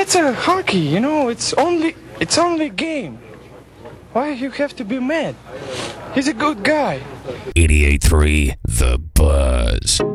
That's a hockey, you know. It's only a game. Why you have to be mad? He's a good guy. 88.3 The Buzz.